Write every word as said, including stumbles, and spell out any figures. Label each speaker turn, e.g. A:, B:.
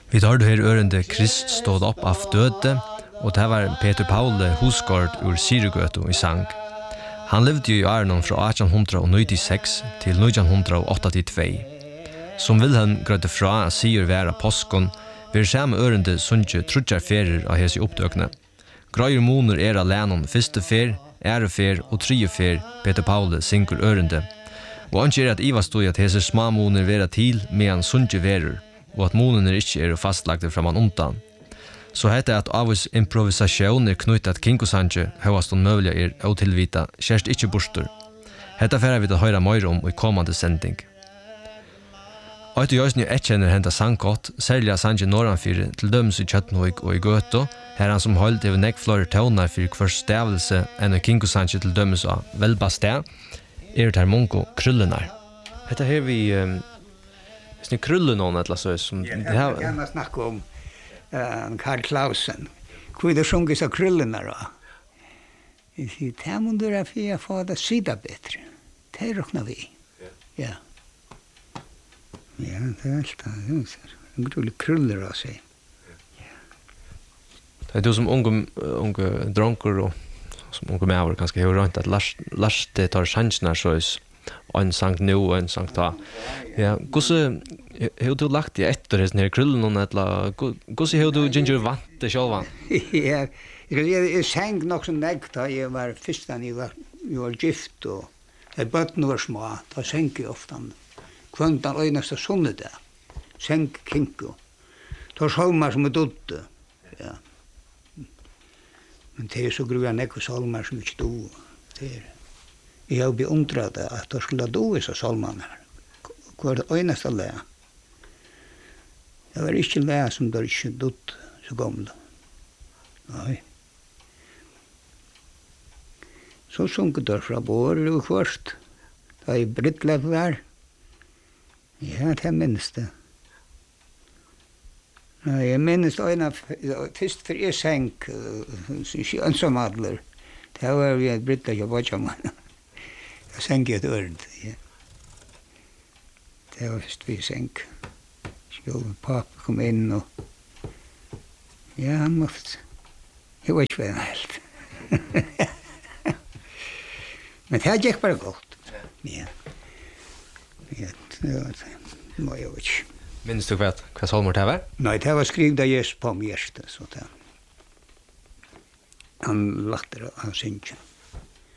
A: Vi tar det her ørende Krist stod opp av døde, og det var Peter Paule Husgård ur Sirugøto i sang. Han levde jo i årene fra atten nittiseks til nitten åttioåtta. Som Wilhelm grødde fra at sier være påskon, vil samme ørende sunge trutjar ferier av hese oppdøkene. Grøyer moner er alenon første fer, ærefer og tredje fer Peter Paule synger ørende. Og han er at Iva stod at hese små moner være til medan sunge verer, og at monene ikke er fastlagte framan undan. Så heter at avvis improvisasjon er knyttet kinkosange, høyast og møvlig er åtilvita, kjærst ikke borster. Hetta færa vi til høyra mer om i kommande sending. Øyte Jøsny etkjenner henta sangkott, særlig av sange norranfyrir, til dømes i Kjøttenhøyk og i Gøto, her han som holdt over nekk flere tøvnar for hver stavelse enn i kinkosange til dømes av velbastea, er det her mongo kryllenar. Hetta her vi... Um, Hvis ni krullen någon eller så som
B: det här jag gärna snacka om uh, Karl Clausen. Hur det sjunger så krullarna då. I sig tämunder är för att få det sida bättre. Det räknar vi. Ja. Ja, det är allt det. En grull krullar av sig.
A: Det är du som unga unga dronker och som unga mäver kanske har runt att Lars Lars det tar chansen så är en sang nu och en sang ta. Ja, gosse hur du lagt i efter den här krullen och eller gosse hur du ginger vant det själva.
B: Ja, jag jag sang nog så nägt då jag var första ni var jag var gift och ett barn var små. Då sang jag ofta. Kvanta öjnaste sonne där. Sang kinko. Då solmar som dotte. Ja. Men det är så gruva näck solmar som inte då. Det är jag har beundrat att det skulle då i så salmarna. Hva det øyneste læ. Det var ikke læ som der ikke dødt så gamle. Nei. Så sunket der fra båret og først. Da jeg brittlet var. Ja, det minnes det. Nei, jeg minnes øyne først for jeg senk ensomadler. Det var vi brittlet jeg var ikke mann. Jag sänker ett ord, ja. Det var först vi sänk. Så pappa kom in och ja, han måste. Jag var inte helt. Men det gick bara gott. Ja. Ja, det var det. Må jag inte.
A: Minns du vad vad salmor det var?
B: Nej, det var skrivet av Jesus på mig så där. Han lagt det av synken.